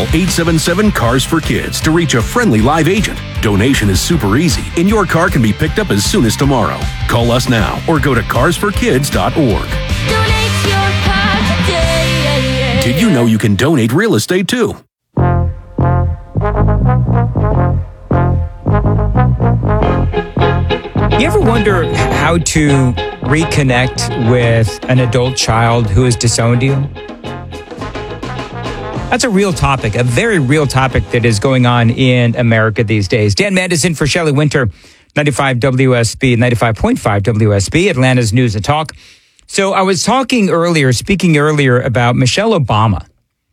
877-CARS-FOR-KIDS to reach a friendly live agent. Donation is super easy, and your car can be picked up as soon as tomorrow. Call us now or go to carsforkids.org. Donate your car today. Did you know you can donate real estate too? You ever wonder how to reconnect with an adult child who has disowned you? That's a real topic, a very real topic that is going on in America these days. Dan Madison for Shelley Winter, 95 WSB, 95.5 WSB, Atlanta's News and Talk. So I was speaking earlier about Michelle Obama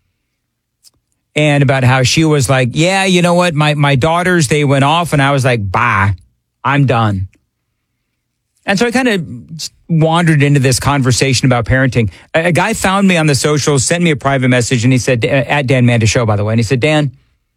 and about how she was like, yeah, you know what? My daughters, they went off, and I was like, bye, I'm done. And so I kind of wandered into this conversation about parenting. A guy found me on the socials, sent me a private message, and he said, at Dan Manda Show, by the way, and he said, Dan,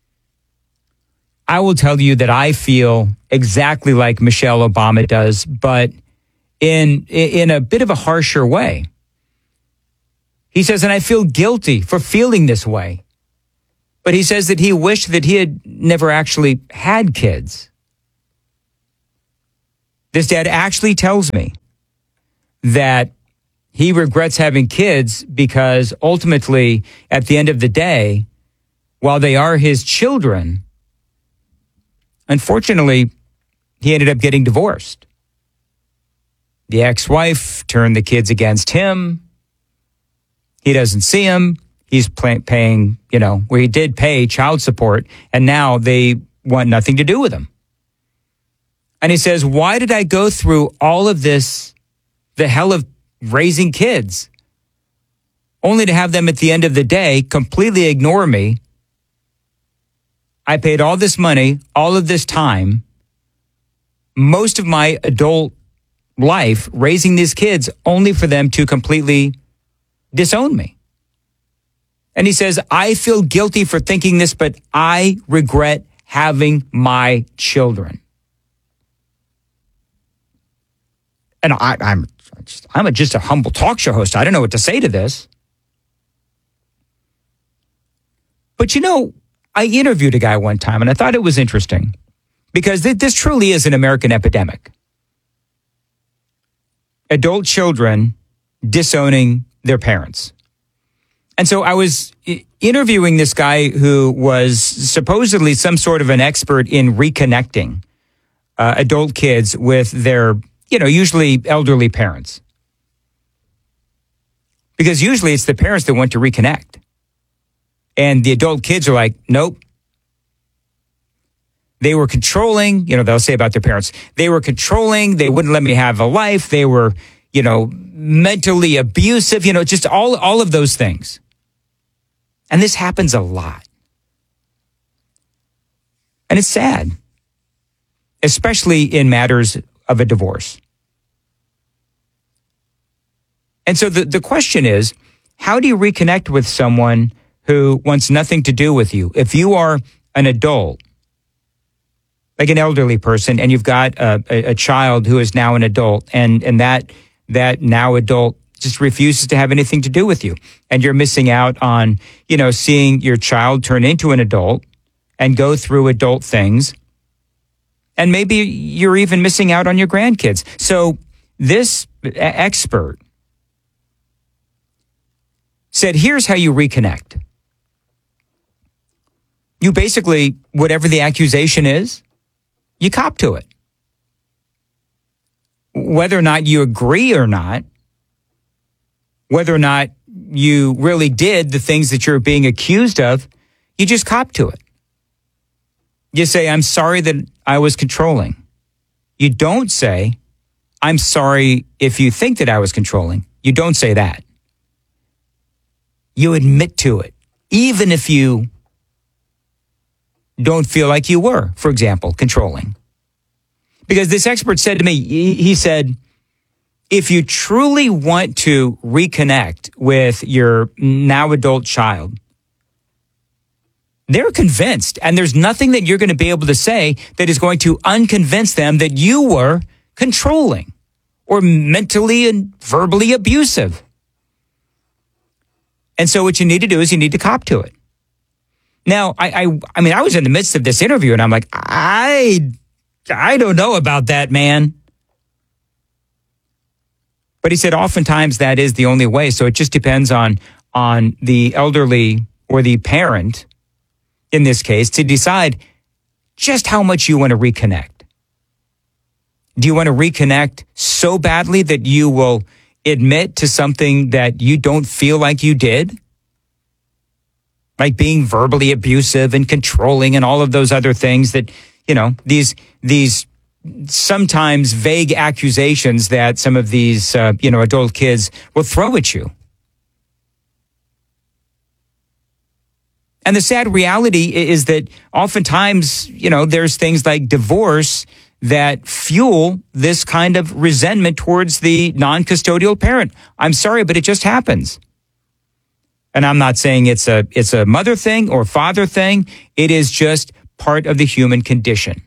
I will tell you that I feel exactly like Michelle Obama does, but in a bit of a harsher way. He says, and I feel guilty for feeling this way. But he says that he wished that he had never actually had kids. This dad actually tells me that he regrets having kids because ultimately, at the end of the day, while they are his children, unfortunately, he ended up getting divorced. The ex-wife turned the kids against him. He doesn't see him. He's paying, where he did pay child support, and now they want nothing to do with him. And he says, why did I go through all of this, the hell of raising kids, only to have them at the end of the day completely ignore me? I paid all this money, all of this time, most of my adult life raising these kids only for them to completely disown me. And he says, I feel guilty for thinking this, but I regret having my children. And I'm just a humble talk show host. I don't know what to say to this. But I interviewed a guy one time, and I thought it was interesting because this truly is an American epidemic. Adult children disowning their parents. And so I was interviewing this guy who was supposedly some sort of an expert in reconnecting adult kids with their usually elderly parents. Because usually it's the parents that want to reconnect. And the adult kids are like, nope. They were controlling, they'll say about their parents. They were controlling. They wouldn't let me have a life. They were, mentally abusive, just all of those things. And this happens a lot. And it's sad, especially in matters of a divorce. And so the question is, how do you reconnect with someone who wants nothing to do with you? If you are an adult, like an elderly person, and you've got a child who is now an adult, and that now adult just refuses to have anything to do with you, and you're missing out on, seeing your child turn into an adult and go through adult things. And maybe you're even missing out on your grandkids. So this expert said, here's how you reconnect. You basically, whatever the accusation is, you cop to it. Whether or not you agree or not, whether or not you really did the things that you're being accused of, you just cop to it. You say, I'm sorry that I was controlling. You don't say, I'm sorry if you think that I was controlling. You don't say that. You admit to it, even if you don't feel like you were, for example, controlling. Because this expert said to me, he said, if you truly want to reconnect with your now adult child, they're convinced, and there's nothing that you're going to be able to say that is going to unconvince them that you were controlling or mentally and verbally abusive. And so what you need to do is you need to cop to it. Now, I mean, I was in the midst of this interview and I'm like, I don't know about that, man. But he said oftentimes that is the only way. So it just depends on the elderly or the parent, in this case, to decide just how much you want to reconnect. Do you want to reconnect so badly that you will admit to something that you don't feel like you did? Like being verbally abusive and controlling and all of those other things that, you know, these sometimes vague accusations that some of these, adult kids will throw at you. And the sad reality is that oftentimes, there's things like divorce that fuel this kind of resentment towards the non-custodial parent. I'm sorry, but it just happens. And I'm not saying it's a mother thing or father thing. It is just part of the human condition.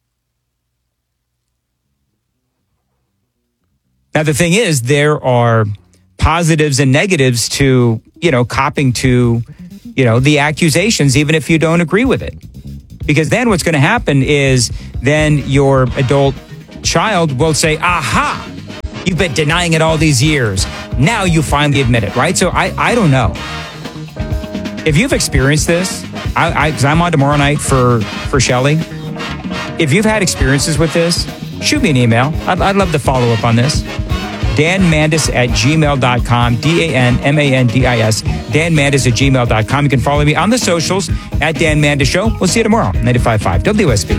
Now, the thing is, there are positives and negatives to, copping to, the accusations, even if you don't agree with it. Because then what's going to happen is then your adult child will say, aha, you've been denying it all these years. Now you finally admit it, right? So I don't know. If you've experienced this, because I'm on tomorrow night for Shelley. If you've had experiences with this, shoot me an email. I'd love to follow up on this. danmandis@gmail.com, DANMANDIS, danmandis@gmail.com. You can follow me on the socials at Dan Mandis Show. We'll see you tomorrow, 95.5 WSB.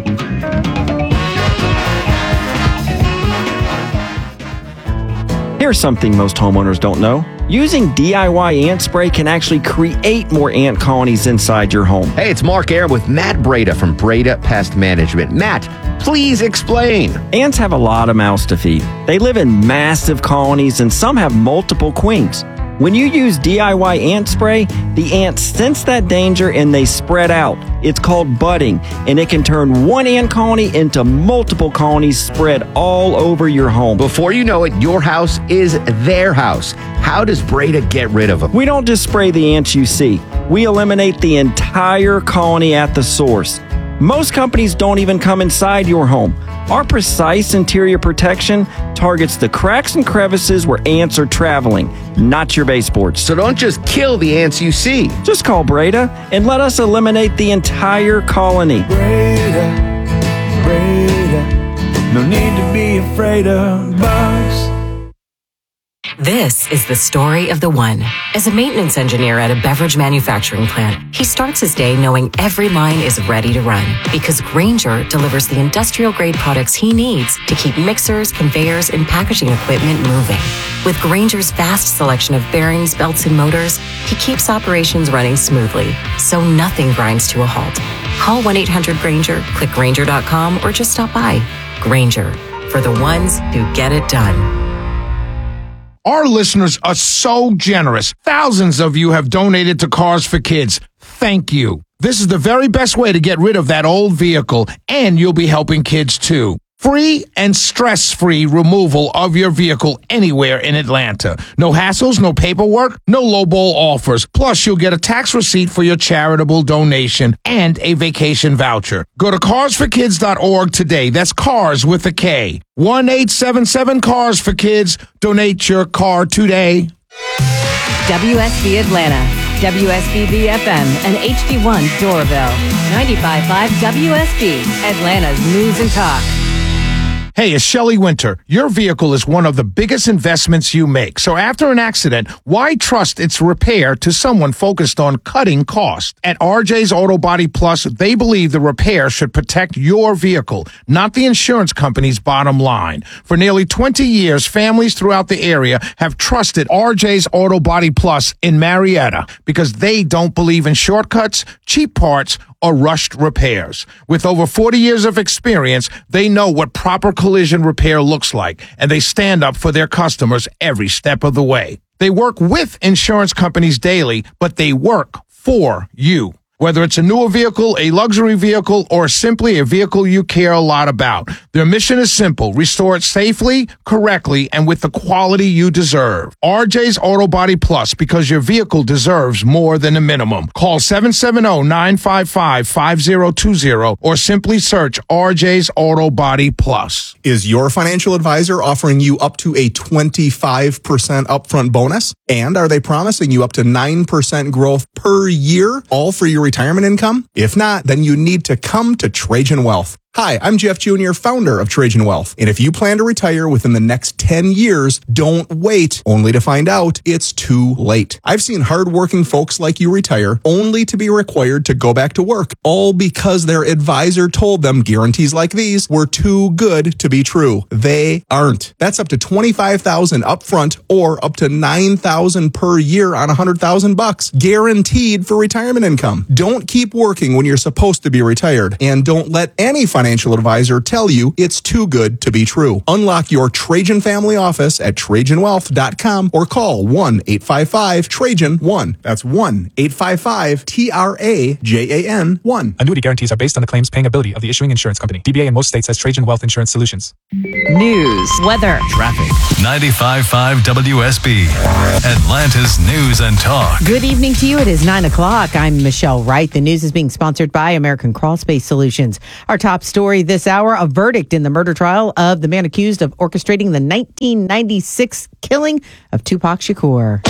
Here's something most homeowners don't know. Using DIY ant spray can actually create more ant colonies inside your home. Hey, it's Mark Aram with Matt Breda from Breda Pest Management. Matt, please explain. Ants have a lot of mouths to feed. They live in massive colonies and some have multiple queens. When you use DIY ant spray, the ants sense that danger and they spread out. It's called budding, and it can turn one ant colony into multiple colonies spread all over your home. Before you know it, your house is their house. How does Breda get rid of them? We don't just spray the ants you see. We eliminate the entire colony at the source. Most companies don't even come inside your home. Our precise interior protection targets the cracks and crevices where ants are traveling, not your baseboards. So don't just kill the ants you see. Just call Breda and let us eliminate the entire colony. Breda, no need to be afraid of bugs. This is the story of the one. As a maintenance engineer at a beverage manufacturing plant, he starts his day knowing every line is ready to run because Grainger delivers the industrial-grade products he needs to keep mixers, conveyors, and packaging equipment moving. With Grainger's vast selection of bearings, belts, and motors, he keeps operations running smoothly, so nothing grinds to a halt. Call 1-800-GRAINGER, click Grainger.com, or just stop by. Grainger, for the ones who get it done. Our listeners are so generous. Thousands of you have donated to Cars for Kids. Thank you. This is the very best way to get rid of that old vehicle, and you'll be helping kids too. Free and stress-free removal of your vehicle anywhere in Atlanta. No hassles, no paperwork, no lowball offers. Plus, you'll get a tax receipt for your charitable donation and a vacation voucher. Go to carsforkids.org today. That's cars with a K. 1-877-CARS-FOR-KIDS. Donate your car today. WSB Atlanta, WSBB FM, and HD1 Doraville. 95.5 WSB, Atlanta's News and Talk. Hey, it's Shelley Winter. Your vehicle is one of the biggest investments you make. So after an accident, why trust its repair to someone focused on cutting costs? At RJ's Auto Body Plus, they believe the repair should protect your vehicle, not the insurance company's bottom line. For nearly 20 years, families throughout the area have trusted RJ's Auto Body Plus in Marietta because they don't believe in shortcuts, cheap parts, or rushed repairs. With over 40 years of experience, they know what proper collision repair looks like, and they stand up for their customers every step of the way. They work with insurance companies daily, but they work for you. Whether it's a newer vehicle, a luxury vehicle, or simply a vehicle you care a lot about, their mission is simple: restore it safely, correctly, and with the quality you deserve. RJ's Auto Body Plus, because your vehicle deserves more than a minimum. Call 770-955-5020 or simply search RJ's Auto Body Plus. Is your financial advisor offering you up to a 25% upfront bonus? And are they promising you up to 9% growth per year, all for your retirement income? If not, then you need to come to Trajan Wealth. Hi, I'm Jeff Jr., founder of Trajan Wealth. And if you plan to retire within the next 10 years, don't wait only to find out it's too late. I've seen hardworking folks like you retire only to be required to go back to work, all because their advisor told them guarantees like these were too good to be true. They aren't. That's up to $25,000 upfront or up to $9,000 per year on $100,000, guaranteed for retirement income. Don't keep working when you're supposed to be retired, and don't let any financial advisor tell you it's too good to be true. Unlock your Trajan family office at TrajanWealth.com or call 1-855-TRAJAN-1. That's 1-855-TRAJAN-1. Annuity guarantees are based on the claims paying ability of the issuing insurance company. DBA in most states has Trajan Wealth Insurance Solutions. News, weather, traffic. 95.5 WSB, Atlanta's News and Talk. Good evening to you. It is 9 o'clock. I'm Michelle Wright. The news is being sponsored by American Crawl Space Solutions. Our top story this hour: a verdict in the murder trial of the man accused of orchestrating the 1996 killing of Tupac Shakur.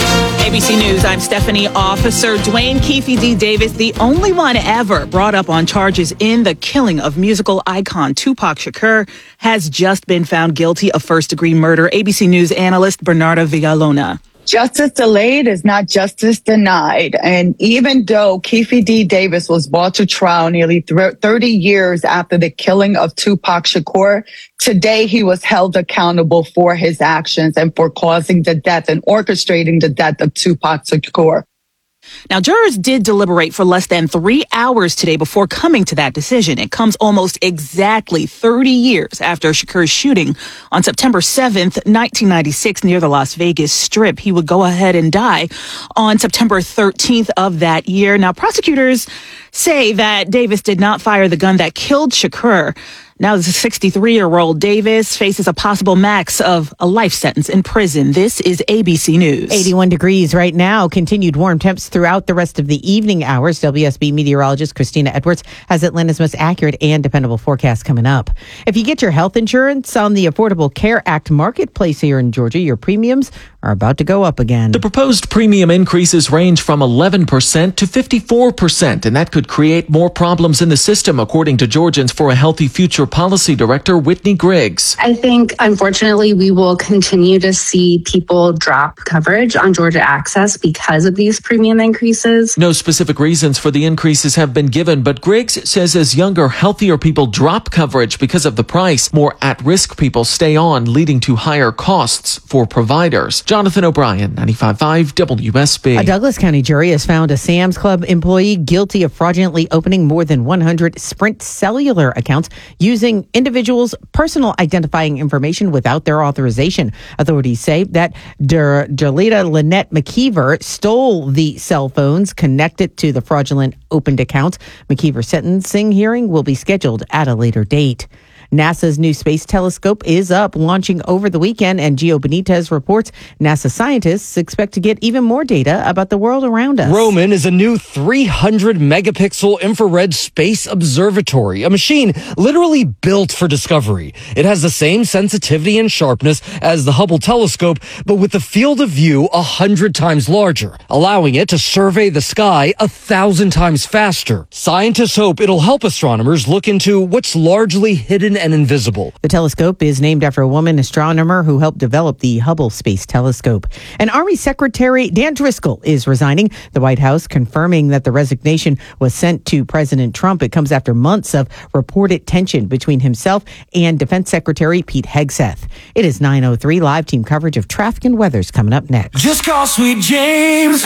ABC News, I'm Stephanie. Officer Dwayne Keefe D. Davis, the only one ever brought up on charges in the killing of musical icon Tupac Shakur, has just been found guilty of first-degree murder. ABC News analyst Bernarda Villalona. Justice delayed is not justice denied. And even though Keefe D. Davis was brought to trial nearly 30 years after the killing of Tupac Shakur, today he was held accountable for his actions and for causing the death and orchestrating the death of Tupac Shakur. Now, jurors did deliberate for less than 3 hours today before coming to that decision. It comes almost exactly 30 years after Shakur's shooting on September 7th, 1996, near the Las Vegas Strip. He would go ahead and die on September 13th of that year. Now, prosecutors say that Davis did not fire the gun that killed Shakur. Now, the 63-year-old Davis faces a possible max of a life sentence in prison. This is ABC News. 81 degrees right now. Continued warm temps throughout the rest of the evening hours. WSB meteorologist Christina Edwards has Atlanta's most accurate and dependable forecast coming up. If you get your health insurance on the Affordable Care Act marketplace here in Georgia, your premiums are about to go up again. The proposed premium increases range from 11% to 54%, and that could create more problems in the system, according to Georgians for a Healthy Future Policy Director Whitney Griggs. I think, unfortunately, we will continue to see people drop coverage on Georgia Access because of these premium increases. No specific reasons for the increases have been given, but Griggs says as younger, healthier people drop coverage because of the price, more at-risk people stay on, leading to higher costs for providers. Jonathan O'Brien, 95.5 WSB. A Douglas County jury has found a Sam's Club employee guilty of fraudulently opening more than 100 Sprint cellular accounts using individuals' personal identifying information without their authorization. Authorities say that Derlita Lynette McKeever stole the cell phones connected to the fraudulent opened accounts. McKeever's sentencing hearing will be scheduled at a later date. NASA's new space telescope is up, launching over the weekend, and Gio Benitez reports NASA scientists expect to get even more data about the world around us. Roman is a new 300-megapixel infrared space observatory, a machine literally built for discovery. It has the same sensitivity and sharpness as the Hubble telescope, but with the field of view 100 times larger, allowing it to survey the sky 1,000 times faster. Scientists hope it'll help astronomers look into what's largely hidden and invisible. The telescope is named after a woman astronomer who helped develop the Hubble Space Telescope. And Army Secretary Dan Driscoll is resigning. The White House confirming that the resignation was sent to President Trump. It comes after months of reported tension between himself and Defense Secretary Pete Hegseth. It is 9:03. Live team coverage of traffic and weather's coming up next. Just call Sweet James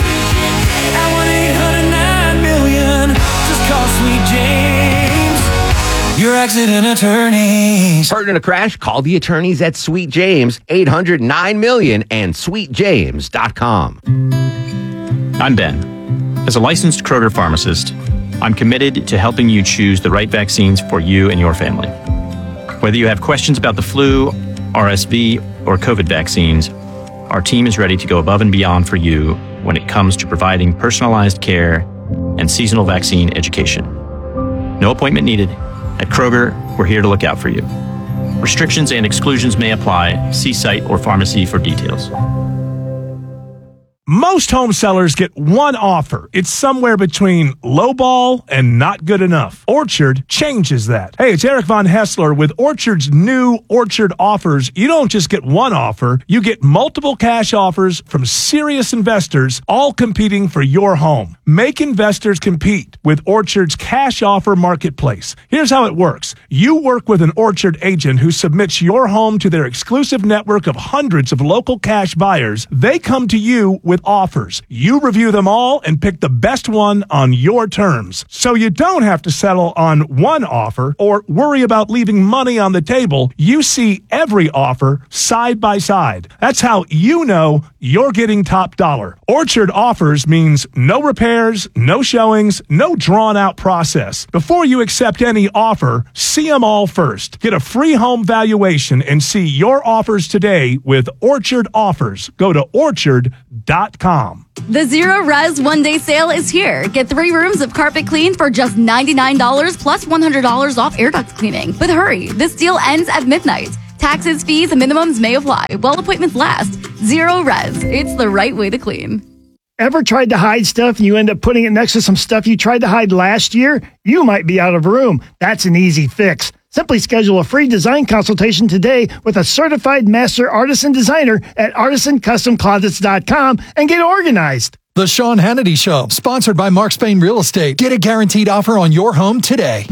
at 1-800-9-million. Just call Sweet James, your accident attorneys. Hurt in a crash? Call the attorneys at Sweet James, 800-9-million and sweetjames.com. I'm Ben. As a licensed Kroger pharmacist, I'm committed to helping you choose the right vaccines for you and your family. Whether you have questions about the flu, RSV, or COVID vaccines, our team is ready to go above and beyond for you when it comes to providing personalized care and seasonal vaccine education. No appointment needed. At Kroger, we're here to look out for you. Restrictions and exclusions may apply. See site or pharmacy for details. Most home sellers get one offer. It's somewhere between lowball and not good enough. Orchard changes that. Hey, it's Eric Von Hessler with Orchard's new Orchard offers. You don't just get one offer. You get multiple cash offers from serious investors, all competing for your home. Make investors compete with Orchard's cash offer marketplace. Here's how it works. You work with an Orchard agent who submits your home to their exclusive network of hundreds of local cash buyers. They come to you with offers. You review them all and pick the best one on your terms. So you don't have to settle on one offer or worry about leaving money on the table. You see every offer side by side. That's how you know you're getting top dollar. Orchard offers means no repairs, no showings, no drawn out process. Before you accept any offer, see them all first. Get a free home valuation and see your offers today with Orchard Offers. Go to orchard.com. The Zero Res one-day sale is here. Get 3 rooms of carpet clean for just $99 plus $100 off air duct cleaning. But hurry, this deal ends at midnight. Taxes, fees, and minimums may apply while appointments last. Zero Res. It's the right way to clean. Ever tried to hide stuff and you end up putting it next to some stuff you tried to hide last year? You might be out of room. That's an easy fix. Simply schedule a free design consultation today with a certified master artisan designer at artisancustomclosets.com and get organized. The Sean Hannity Show, sponsored by Mark Spain Real Estate. Get a guaranteed offer on your home today.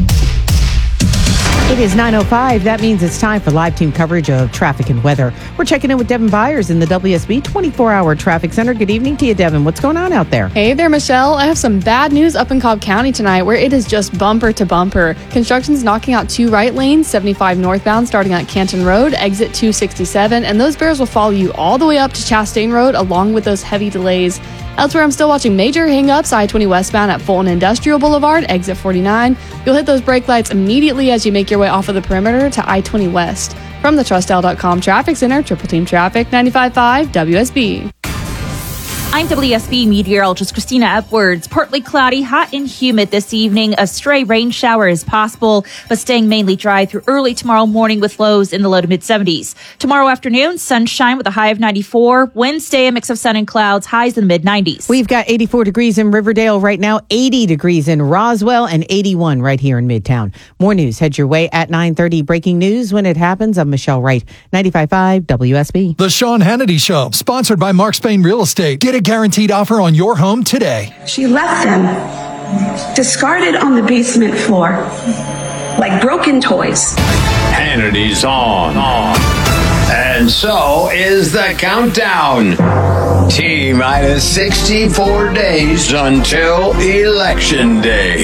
It is 9:05. That means it's time for live team coverage of traffic and weather. We're checking in with Devin Byers in the WSB 24-hour traffic center. Good evening to you, Devin. What's going on out there? Hey there, Michelle. I have some bad news up in Cobb County tonight where it is just bumper to bumper. Construction's knocking out 2 right lanes, 75 northbound starting at Canton Road, exit 267, and those barriers will follow you all the way up to Chastain Road along with those heavy delays. Elsewhere, I'm still watching major hang-ups, I-20 westbound at Fulton Industrial Boulevard, exit 49. You'll hit those brake lights immediately as you make your way off of the perimeter to I-20 west. From the TrustL.com Traffic Center, Triple Team Traffic, 95.5 WSB. I'm WSB meteorologist Christina Upwards. Partly cloudy, hot and humid this evening. A stray rain shower is possible, but staying mainly dry through early tomorrow morning with lows in the low to mid 70s. Tomorrow afternoon, sunshine with a high of 94. Wednesday, a mix of sun and clouds, highs in the mid 90s. We've got 84 degrees in Riverdale right now, 80 degrees in Roswell, and 81 right here in Midtown. More news heads your way at 9:30. Breaking news when it happens. I'm Michelle Wright, 95.5 WSB. The Sean Hannity Show, sponsored by Mark Spain Real Estate. Get a guaranteed offer on your home today. She left them discarded on the basement floor like broken toys. Hannity's on. And so is the countdown. T-minus 64 days until Election Day.